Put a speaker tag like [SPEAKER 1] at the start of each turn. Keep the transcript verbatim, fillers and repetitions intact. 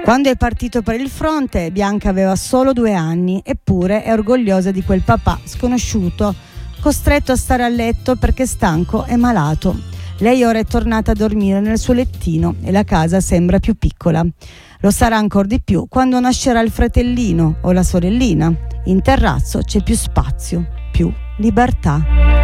[SPEAKER 1] Quando è partito per il fronte, Bianca aveva solo due anni, eppure è orgogliosa di quel papà sconosciuto, costretto a stare a letto perché stanco e malato. Lei ora è tornata a dormire nel suo lettino e la casa sembra più piccola. Lo sarà ancora di più quando nascerà il fratellino o la sorellina. In terrazzo c'è più spazio, più libertà.